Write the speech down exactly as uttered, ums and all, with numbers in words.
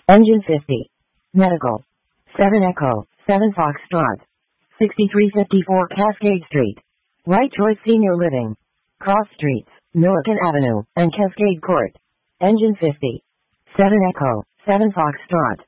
Engine fifty. Medical. seven Echo, seven Foxtrot. sixty-three fifty-four Cascade Street. Right Choice Senior Living. Cross Streets, Milliken Avenue, and Cascade Court. Engine fifty. seven Echo, seven Foxtrot.